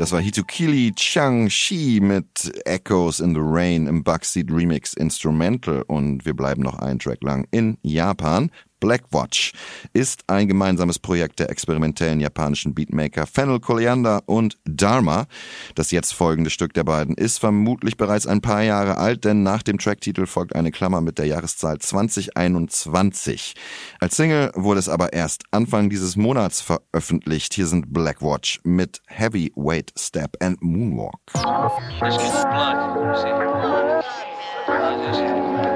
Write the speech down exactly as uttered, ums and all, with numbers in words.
Das war Hitukili Chang-Shi mit Echoes in the Rain im Buckseat Remix Instrumental. Und wir bleiben noch einen Track lang in Japan. Blackwatch ist ein gemeinsames Projekt der experimentellen japanischen Beatmaker Fennel Coliander und Dharma. Das jetzt folgende Stück der beiden ist vermutlich bereits ein paar Jahre alt, denn nach dem Tracktitel folgt eine Klammer mit der Jahreszahl zwanzig einundzwanzig. Als Single wurde es aber erst Anfang dieses Monats veröffentlicht. Hier sind Blackwatch mit Heavyweight Step and Moonwalk. Let's get the blood. See?